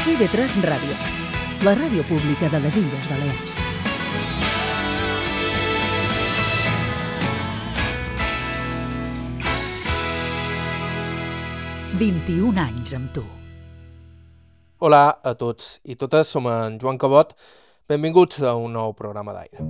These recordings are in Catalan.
IB3 Ràdio, la ràdio pública de les Illes Balears. «21 anys amb tu». Hola a tots i totes, som en Joan Cabot. Benvinguts a un nou programa d'aire.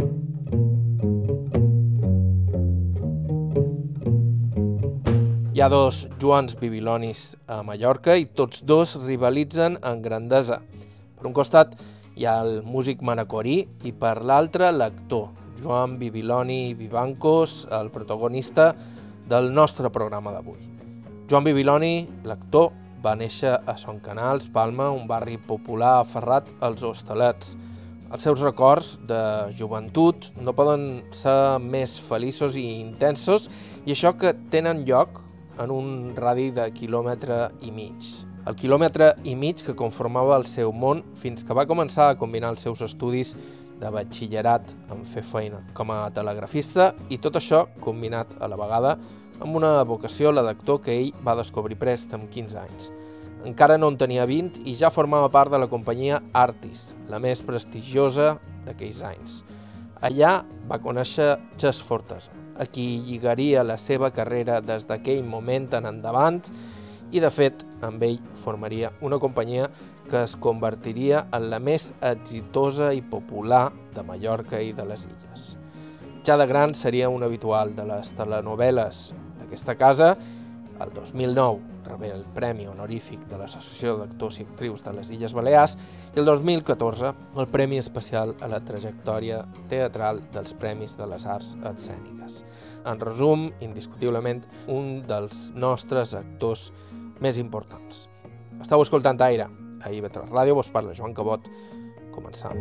Hi ha dos Joans Bibilonis a Mallorca i tots dos rivalitzen en grandesa. Per un costat hi ha el músic manacorí i per l'altre l'actor, Joan Bibiloni Vivancos, el protagonista del nostre programa d'avui. Joan Bibiloni, l'actor, va néixer a Son Canals, Palma, un barri popular aferrat als Hostalets. Els seus records de joventut no poden ser més feliços i intensos, i això que tenen lloc en un radi de quilòmetre i mig. El quilòmetre i mig que conformava el seu món fins que va començar a combinar els seus estudis de batxillerat en fer feina com a telegrafista, i tot això combinat a la vegada amb una vocació, la d'actor, que ell va descobrir prest amb 15 anys. Encara no en tenia 20 i ja formava part de la companyia Artis, la més prestigiosa d'aquells anys. Allà va conèixer Xes Fortesa, a qui lligaria la seva carrera des d'aquell moment en endavant, i de fet amb ell formaria una companyia que es convertiria en la més exitosa i popular de Mallorca i de les Illes. Ja de gran seria un habitual de les telenovel·les d'aquesta casa. El 2009 rebé el Premi Honorífic de l'Associació d'Actors i Actrius de les Illes Balears i el 2014 el Premi Especial a la Trajectòria Teatral dels Premis de les Arts Escèniques. En resum, indiscutiblement, un dels nostres actors més importants. Estau escoltant Aire. A IB3 Ràdio vos parla Joan Cabot. Començam.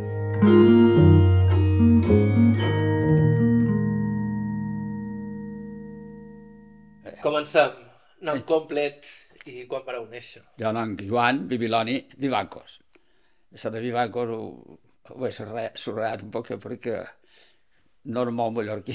Comencem. Nom complet i quan vareu néixer. Jo nom Joan Bibiloni Vivancos. Això de Vivancos ho he subratllat un poc perquè no era molt mallorquí.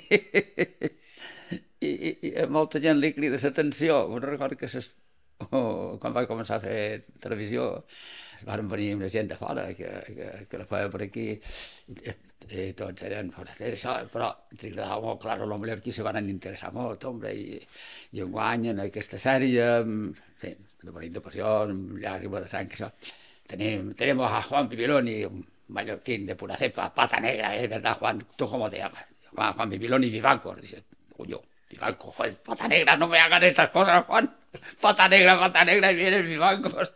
I a molta gent li crida l'atenció. Me'n recordo que quan vaig començar a fer televisió van venir una gent de fora que la feia per aquí i tots eren fora d'això, però ens agradava molt, clar, el mallorquí se van interessar molt, hombre, i enguany en aquesta sèrie, en fi, de Marín de Passió, amb llàgrima de sang, això, tenemos a Juan Bibiloni, un mallorquín de pura cepa, pata negra, ¿verdad, Juan? ¿Tú cómo te llamas? Juan Bibiloni Vivancos. Dice, coño, Vivancos, joder, pata negra, no me hagan estas cosas, Juan. Pata negra, y vienen Vivancos.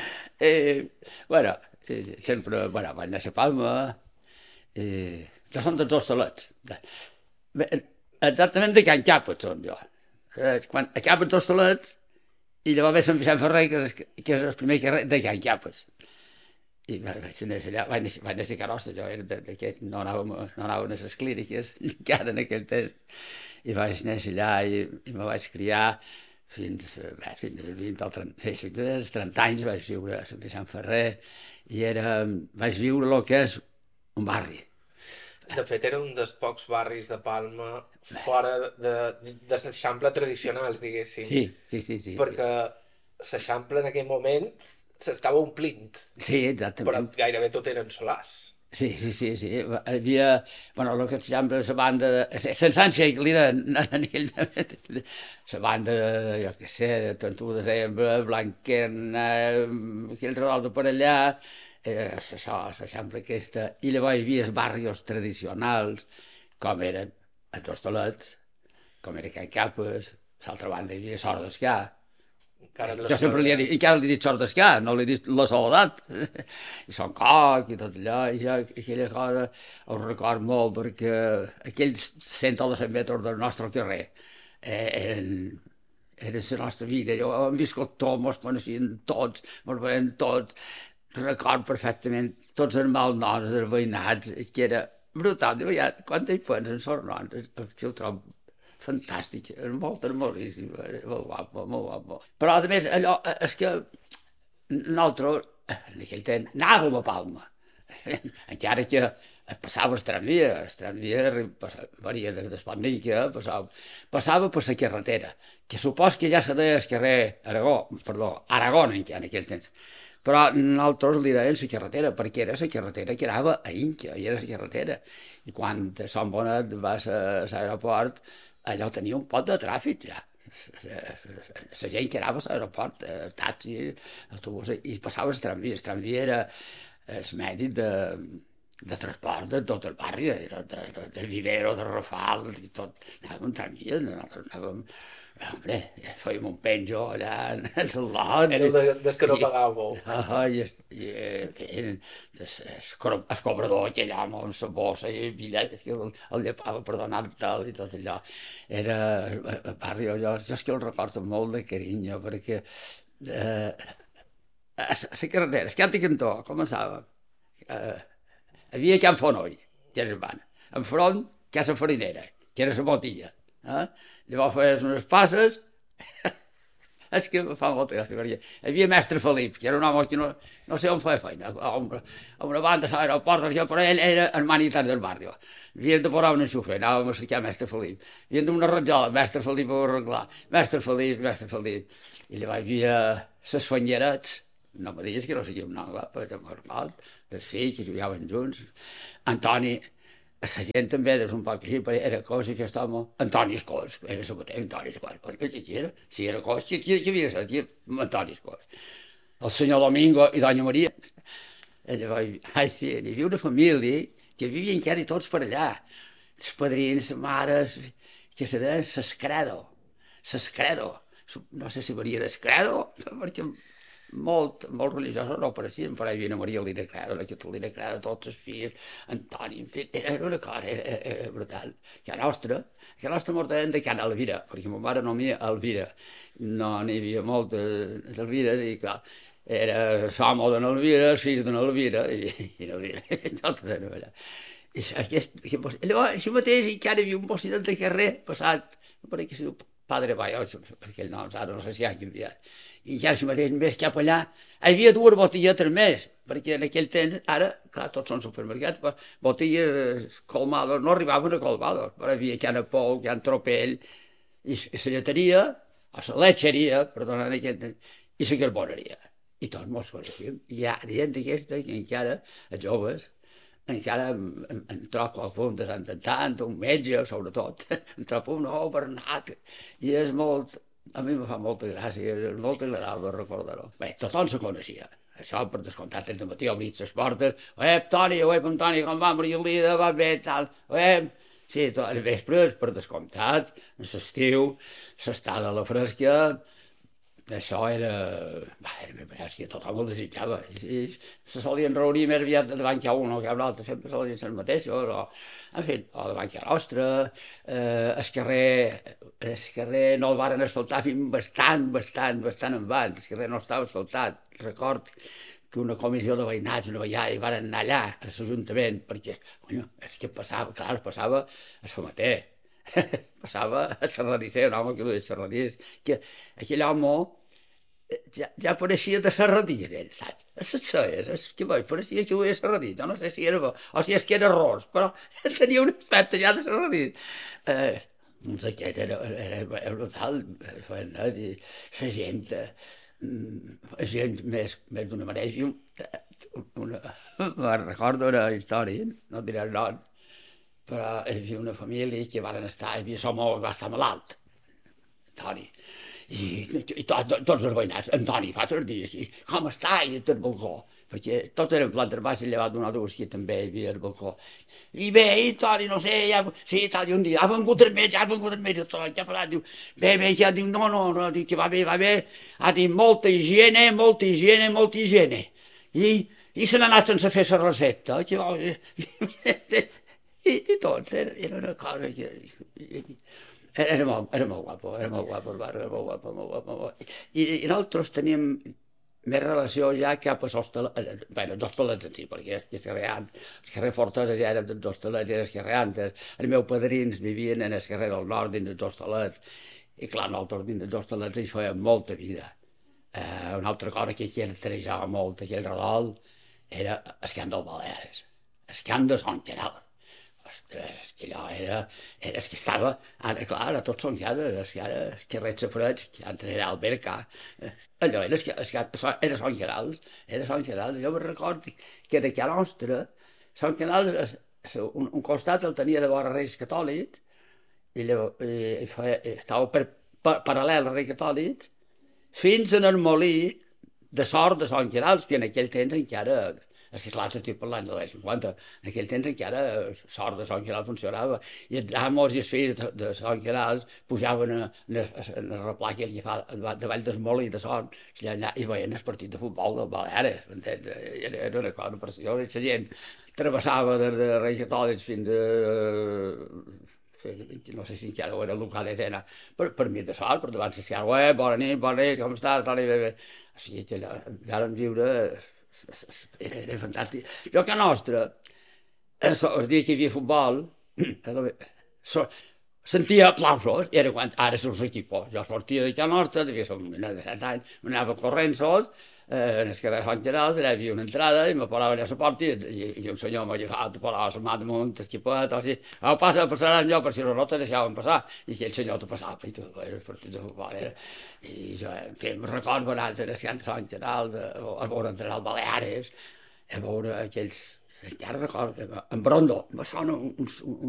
Sempre, vaig néixer a Palma, jo som dels Hostalets. Exactament de Can Capes són jo. Quan acaben els Hostalets, i llavors ve Sant Vicent Ferrer, que és el primer carrer de Can Capes. I vaig néixer allà, vaig néixer a Carosta, jo era d'aquest, no anàvem a les clíniques, encara en aquell temps, i vaig néixer allà i me vaig criar fins als 20 o 30 anys, vaig viure a Sant Vicent Ferrer, i vaig viure el que és un barri. De fet, era un dels pocs barris de Palma fora de l'Eixample tradicionals, diguéssim. Sí. Perquè l'Eixample en aquell moment s'estava omplint. Sí, exactament. Però gairebé tot eren solars. Sí. Hi havia, el que s'eixample la banda, sense enxeglida, la banda, jo què sé, de 31 de desembre, Blanquerna, aquell redol de per allà, això, l'eixample aquesta, i llavors hi havia els barrios tradicionals, com eren els Hostalets, com era Can Capes, l'altra banda hi havia Sort d'Escà. Jo sempre li he dit Sort d'Escà, no li he dit la Soledat, i Son Coc i tot allò, i jo aquella cosa ho record molt perquè aquells 100 o 200 metres del nostre carrer eren la nostra vida, jo hem viscut tots, mos coneixien tots, mos veiem tots, record perfectament tots els malnoms dels veïnats, que era brutal, quan hi pens en els noms, ho trobo fantàstic, és molt hermosíssim, molt guapo. Però, a més, allò, és que nosaltres, en aquell temps, anàvem a Palma, encara que passava el tramvia venia des d'Espandinca, passava per la carretera, que supos que ja se deia el carrer Aragó en aquell temps. Però nosaltres li deien la carretera, perquè era la carretera que anava a Inca, i era la carretera. I quan de Sant Bonet va a l'aeroport, allò tenia un pot de tràfic ja. La gent que anava a l'aeroport, taxi, autobús, i passava el tramvia era el mèdic de transport de tot el barri, del Vivero, de Rafal, i tot. Anàvem en tramvia, nosaltres anàvem... Hombre, fèiem un penjo allà en els lots. Éreu des que no pagàveu. El cobrador aquell home amb la bossa i el bitllet, el llepava per donar tal i tot allò. Era el barri, jo és que el recordo molt de carinyo, perquè a la carretera, el cap de cantó, començava. Havia Can Fonoll, que era urbana. Enfront, Casa Farinera, que era la botilla. Llavors feies unes passes, és que em fa molta gràcia, perquè hi havia mestre Felip, que era un home que no sé on feia feina, a una banda a l'aeroport, però ell era el manitat del barri. Havies de posar un enxufe, anàvem a cercar mestre Felip. Havien d'una rajola, mestre Felip ho va arreglar, mestre Felip. I llavors hi havia les fanyerets, no me digues que no seguia un nom, perquè me'n record, els fills que jugaven junts, Antoni, la gent també és un poc així, però era cosa que aquest home... Antoni Escós, era el mateix Antoni Escós. Qui era? Si era Cos, qui havia de ser? Antoni Escós. El senyor Domingo i doña Maria. Llavors, hi havia una família que vivia encara tots per allà. Els padrins, les mares, que se deien s'escredo. No sé si varia d'escredo, perquè molt religiosos no apareixien, però hi havia una Maria Elena Credo, la Catalina Credo, tots els fills, Antoni, en fi, era una cosa, era brutal. Que nostra mort deien de Can Elvira, perquè ma mare no mia Elvira, no n'hi havia moltes d'Elvires, i clar, era l'home d'en Elvira, els fills d'en Elvira, i Elvira, tots eren allà. Llavors, així mateix, encara hi havia un possident de carrer passat, per aquí es diu Padre Bayo, perquè el nom ara no sé si ha canviat. I ja així mateix, més cap allà, hi havia dues botilletes més, perquè en aquell temps, ara, clar, tots són supermercats, però botilles colmados, no arribaven a colmados, però hi havia Can Apou, Can Tropell, i la lleteria, o la letxeria, perdona, en aquell temps, i la carboneria. I tots mos coneixíem. Hi ha gent d'aquesta que encara, els joves, encara em trobo qualcun de tant en tant, un metge, sobretot, em trobo un Bernat, i és molt... A mi em fa molta gràcia, és molt agradable recordar-ho. Bé, tothom se coneixia. Això, per descomptat, des de matí obrit les portes. Toni, com va, Mariolida, va bé, tal. Sí, a les vespres, per descomptat, a l'estiu, s'estada a la fresca, això era més gràcia, tothom ho desitjava. I se solien reunir més aviat davant que un o que l'altre, sempre solien ser els mateixos, en fi, o davant que l'altre. El carrer no el varen asfaltar fins bastant en van, el carrer no estava asfaltat. Record que una comissió de veïnats no hi varen anar allà, a l'Ajuntament, perquè, és que passava el Famater, passava a Serradisser, un home que duia Serradís, que aquell home ja pareixia de Serradís, saps? A les celles, que pareixia que duia Serradís, jo no sé si era bo, o si és que era arròs, però tenia un aspecte ja de Serradís. Doncs aquest era brutal, i la gent més d'una manera, me'n recordo una història, no diré el nom, però hi havia una família que van estar, hi havia l'home que va estar malalt, Antoni, i tots els veïnats, Antoni, fa 3 dies, i com està? I tot el balcó, perquè tots eren plantes baixes, llevat d'un altre que també hi havia el balcó. I bé, Antoni, no sé, sí, tal, i un dia, ha vengut el metge, tot el que ha parlat, diu, bé, ja diu, no, diu que va bé, ha dit molta higiene, i se n'ha anat sense fer la recepta, que va... I tots, era una cosa que... Era molt guapo el barri, era molt guapo. I nosaltres teníem més relació ja cap als hostalets, els hostalets en si, perquè els carrer Fortesa ja eren dels hostalets, eren els carrer Antes, els meus padrins vivien en el carrer del Nord, dins dels hostalets, i clar, nosaltres dins dels hostalets hi fèiem molta vida. Una altra cosa que caracteritzava molt aquell redol era el camp del Balears. el camp de Sant Gerald. Ostres, és que allò és que estava, ara clar, ara tots són cases, és que ara els carrers safareig, que antes era Alberca, allò era, era Sant Gerald, era Sant Gerald. Jo me recordo que de casa nostra, Sant Gerald, un costat el tenia de vora Reis Catòlics, i estava paral·lel als Reis Catòlics, fins en el molí de sort de Sant Gerald, que en aquell temps encara, és que clar, estic parlant de l'any 50, en aquell temps encara sort de Sant Gerald funcionava, i els amos i els fills de Sant Gerald pujaven a el replà que hi fa davall del molí de sort, i veien el partit de futbol del Baleares, m'entens? Era una cosa preciosa, i la gent travessava des de Reis Catòlics fins a no sé si encara ho era el local d'Etena, per mi de sort, per davant social, bona nit, com estàs? Bé. Així que vàrem viure, era fantàstic. Jo a casa nostra, el dia que hi havia futbol, sentia aplausos, era quan ara surts equipos. Jo sortia de casa nostra, devia ser un nen de 7 anys, m'anava corrent sols, en el carrer Sant Gerald, allà hi havia una entrada i me parava allà a la porta i un senyor m'agafava, te posava la mà damunt, esquipet, o així, passaran jo per si no te deixaven passar, i aquell senyor te passava, i tu, el partit de futbol era, i jo, en fi, me'n recordo anar a Sant Gerald, a veure entrenar al Baleares, a veure aquells, encara recordo, en Brondo, me sona un